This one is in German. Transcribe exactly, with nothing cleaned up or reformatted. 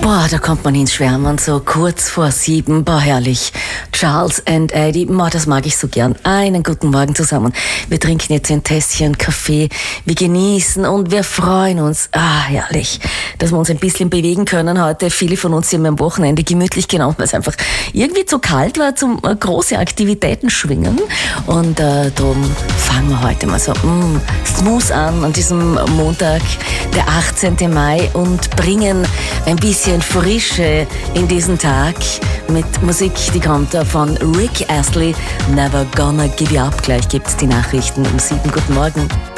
Boah, da kommt man ins Schwärmen, so kurz vor sieben, boah, herrlich. Charles and Eddie, boah, das mag ich so gern. Einen guten Morgen zusammen. Wir trinken jetzt ein Tässchen Kaffee, wir genießen und wir freuen uns. Ah, herrlich, dass wir uns ein bisschen bewegen können heute. Viele von uns haben am Wochenende gemütlich genommen, weil es einfach irgendwie zu kalt war, zum äh, große Aktivitäten schwingen. Und äh, darum fangen wir heute mal so mm, smooth an, an diesem Montag, der achtzehnten Mai, und bringen ein bisschen Frische in diesen Tag mit Musik, die kommt von Rick Astley, Never Gonna Give You Up. Gleich gibt's die Nachrichten um sieben. Guten Morgen.